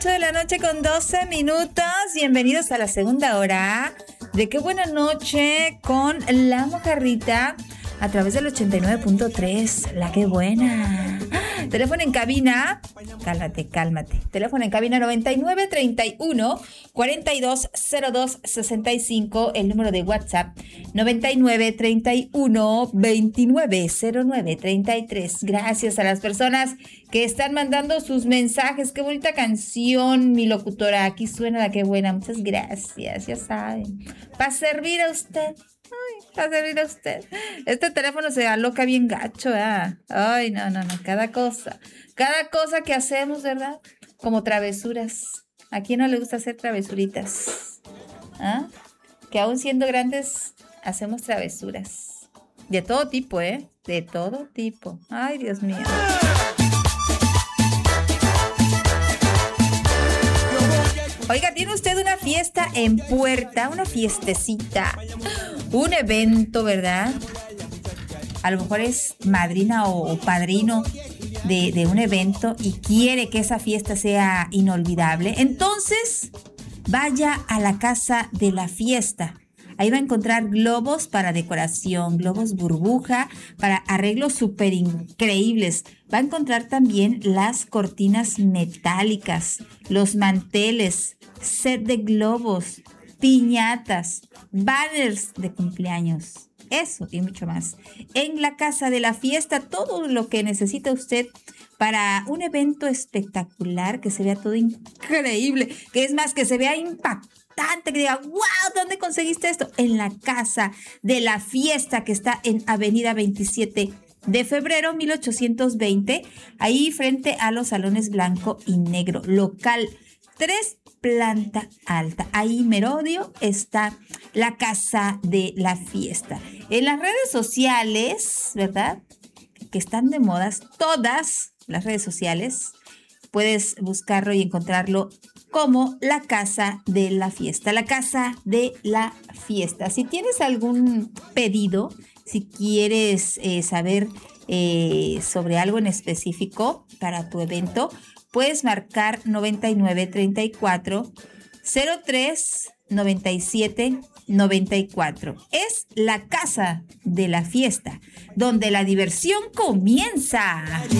De la noche con 12 minutos. Bienvenidos a la segunda hora de Qué Buena Noche con La Mojarrita a través del 89.3. La Qué Buena. Teléfono en cabina. Cálmate. Teléfono en cabina 9931-420265. El número de WhatsApp 9931-290933. Gracias a las personas que están mandando sus mensajes. Qué bonita canción, mi locutora. Aquí suena La Qué Buena. Muchas gracias, ya saben. Para servir a usted. Ay, para servir a usted. Este teléfono se aloca bien gacho, ¿verdad? Ay, no. Cada cosa que hacemos, ¿verdad? Como travesuras. ¿A quién no le gusta hacer travesuritas? ¿Ah? Que aún siendo grandes, hacemos travesuras. De todo tipo, ¿eh? De todo tipo. Ay, Dios mío. Oiga, ¿tiene usted una fiesta en puerta? Una fiestecita. Un evento, ¿verdad? A lo mejor es madrina o padrino de un evento y quiere que esa fiesta sea inolvidable. Entonces, vaya a la casa de la fiesta. Ahí va a encontrar globos para decoración, globos burbuja para arreglos súper increíbles. Va a encontrar también las cortinas metálicas, los manteles, set de globos, piñatas, banners de cumpleaños. Eso y mucho más. En la casa de la fiesta, todo lo que necesita usted para un evento espectacular, que se vea todo increíble, que es más, que se vea impactante, que diga, wow, ¿dónde conseguiste esto? En la casa de la fiesta, que está en Avenida 27 de febrero 1820, ahí frente a los salones blanco y negro, local 3, planta alta. Ahí merodio está la casa de la fiesta. En las redes sociales, ¿verdad? Que están de modas, todas las redes sociales, puedes buscarlo y encontrarlo como la casa de la fiesta. La casa de la fiesta. Si tienes algún pedido, si quieres saber sobre algo en específico para tu evento, puedes marcar 9934 03 97 94. Es la casa de la fiesta, donde la diversión comienza.